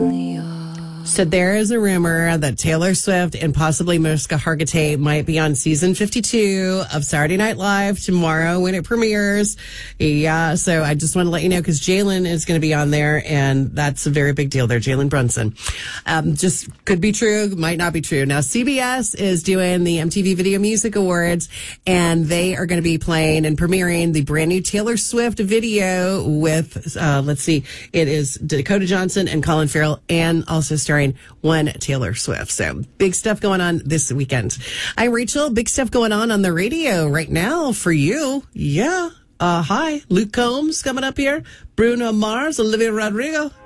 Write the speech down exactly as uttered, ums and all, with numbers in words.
So there is a rumor that Taylor Swift and possibly Mariska Hargitay might be on season fifty-two of Saturday Night Live tomorrow when it premieres. Yeah, so I just want to let you know because Jalen is going to be on there, and that's a very big deal there, Jalen Brunson. Um, just could be true, might not be true. Now, C B S is doing the M T V Video Music Awards, and they are going to be playing and premiering the brand new Taylor Swift video with, uh, let's see, it is Dakota Johnson and Colin Farrell, and also starring one Taylor Swift. So big stuff going on this weekend. I'm Rachel. Big stuff going on on the radio right now for you. Yeah. Uh, hi. Luke Combs coming up here. Bruno Mars, Olivia Rodrigo.